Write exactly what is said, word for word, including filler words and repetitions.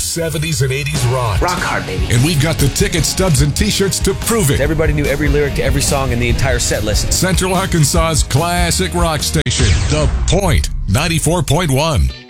seventies and eighties rock. Rock hard, baby. And we've got the ticket stubs and t-shirts to prove it. Everybody knew every lyric to every song in the entire set list. Central Arkansas's classic rock station, The Point, ninety-four point one.